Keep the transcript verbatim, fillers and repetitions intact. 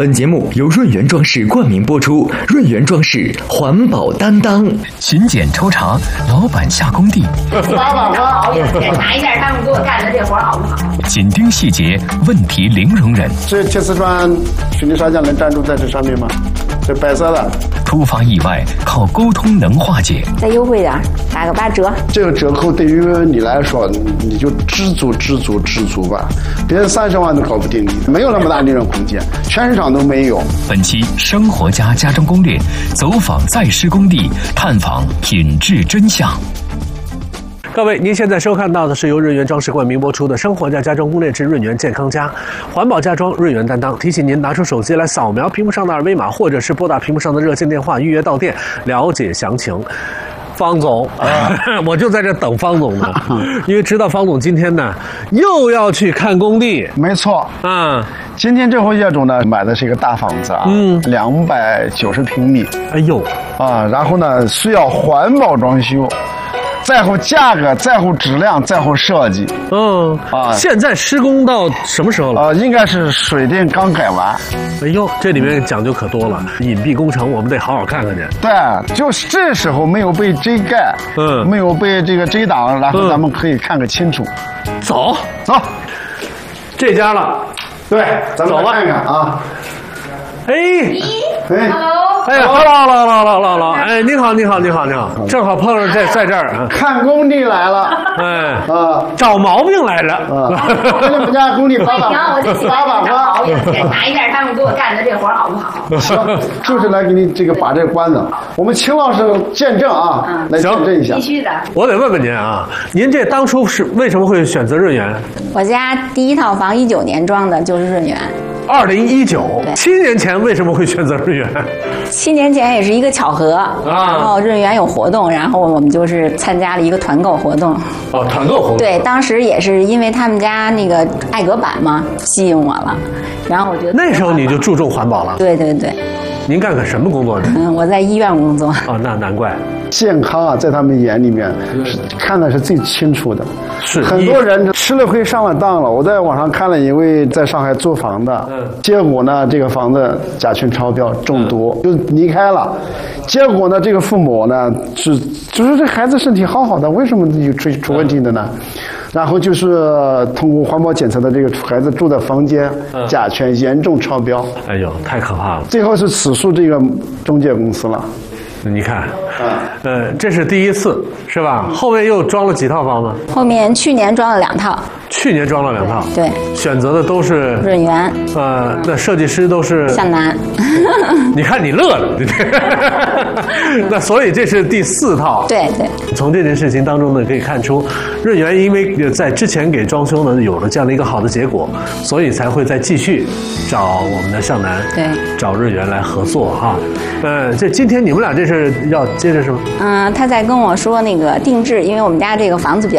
本节目由润园装饰冠名播出，润园装饰环保担当。巡检抽查，老板下工地， 八把花，检查一下他们给我干的这活好不好？ 紧盯细节，问题零容忍。 这铁丝砖水泥砂浆能站住在这上面吗？这白色的。 突发意外靠沟通能化解。 再优惠点，打个八折。 这个折扣对于你来说，你就知足知足知足吧。别人三十万都搞不定你，没有那么大利润空间，全市场都没有。 本期生活家家装攻略，走访在施工地，探访品质真相。 各位，您现在收看到的是由润园装饰冠名播出的《生活家家装攻略之润园健康家》，环保家装润园担当。提醒您拿出手机来扫描屏幕上的二维码，或者是拨打屏幕上的热线电话预约到店，了解详情。方总，啊、我就在这等方总呢，因为知道方总今天呢又要去看工地。 没错， 嗯， 今天这户业主呢买的是一个大房子啊，嗯，两百九十平米。 哎呦， 啊，然后呢需要环保装修。在乎价格，在乎质量，在乎设计。 嗯啊，现在施工到什么时候了？ 呃，应该是水电刚改完。 哎呦，这里面讲究可多了，隐蔽工程我们得好好看看去。 对，就是这时候没有被遮盖，嗯，没有被这个遮挡，然后咱们可以看个清楚。 嗯、走走， 这家了。 对，咱们来看看啊。 哎， 哎。 哎呀，好了好了好了好了好了！哎，你好你好你好你好，正好碰上在在这儿啊， 看工地来了， 哎啊，找毛病来了啊！给你们家工地八把我就喜欢找毛病，检查一下他们给我干的这活好不好？ 行，就是来给你这个把这关的。我们秦老师见证啊，嗯、来见证一下。 必须的。 我得问问您啊，您这当初是为什么会选择润园？ 我家第一套房一九年装的，就是润园。 二零一九，七年前为什么会选择润园？ 七年前也是一个巧合，啊、然后润园有活动，然后我们就是参加了一个团购活动。 哦，团购活动。 对，当时也是因为他们家那个艾格板嘛，吸引我了，然后我觉得那时候你就注重环保了。 对对对。 您干个什么工作呢？ 嗯，我在医院工作。 哦，那难怪。 健康啊，在他们眼里面是看的是最清楚的。 是很多人吃了亏上了当了。我在网上看了一位在上海租房的，嗯、结果呢，这个房子甲醛超标中毒，嗯、就离开了。结果呢，这个父母呢是就是这孩子身体好好的，为什么就出出问题的呢？然后就是通过环保检测的这个孩子住的房间，嗯、甲醛严重超标。 哎呦，太可怕了！ 最后是起诉这个中介公司了。 你看，呃，这是第一次是吧？后面又装了几套房子？ 后面去年装了两套。 去年装了两套， 对， 选择的都是润园。 呃，那设计师都是向南。 你看你乐了，那所以这是第四套。 对对。 从这件事情当中呢，可以看出，润园因为在之前给装修呢有了这样的一个好的结果，所以才会再继续找我们的向南， 对， 找润园来合作哈。呃，这今天你们俩这是要接着什么？ 嗯、呃，他在跟我说那个定制，因为我们家这个房子比较